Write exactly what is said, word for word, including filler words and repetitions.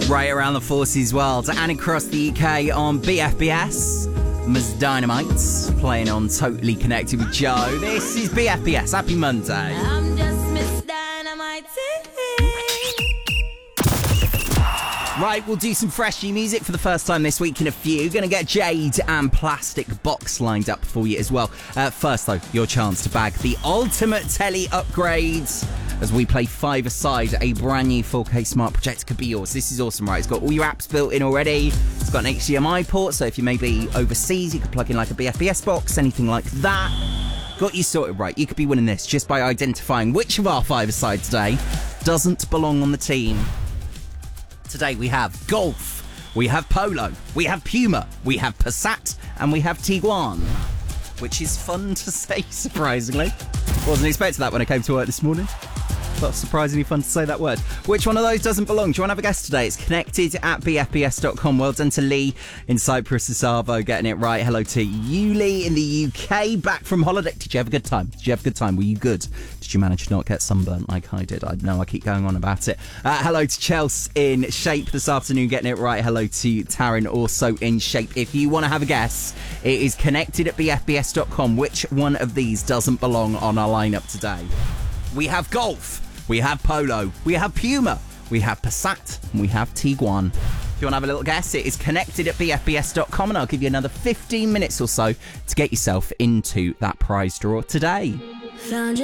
Right around the forties world and across the U K on B F B S. Miz Dynamite playing on Totally Connected with Joe. This is B F B S. Happy Monday. I'm just Miz Dynamite. Right, we'll do some fresh new music for the first time this week in a few. Gonna get Jade and Plastic Box lined up for you as well. Uh, first, though, your chance to bag the ultimate telly upgrades as we play five-a-side. A brand new four K smart projector could be yours. This is awesome, right? It's got all your apps built in already. It's got an H D M I port, so if you may be overseas, you could plug in like a B F B S box, anything like that. Got you sorted, right? You could be winning this just by identifying which of our five-a-side today doesn't belong on the team. Today we have Golf, we have Polo, we have Puma, we have Passat, and we have Tiguan, which is fun to say, surprisingly. Wasn't expecting that when I came to work this morning. But surprisingly fun to say that word. Which one of those doesn't belong? Do you want to have a guess today? It's connected at b f b s dot com. Well done to Lee in Cyprus, Savo, getting it right. Hello to you, Lee, in the U K, back from holiday. Did you have a good time? Did you have a good time? Were you good? Did you manage to not get sunburnt like I did? I know I keep going on about it. Uh, hello to Chelsea in Shape this afternoon, getting it right. Hello to Taryn, also in Shape. If you want to have a guess, it is connected at b f b s dot com. Which one of these doesn't belong on our lineup today? We have Golf. We have Polo, we have Puma, we have Passat, and we have Tiguan. If you want to have a little guess, it is connected at b f b s dot com, and I'll give you another fifteen minutes or so to get yourself into that prize draw today. Found you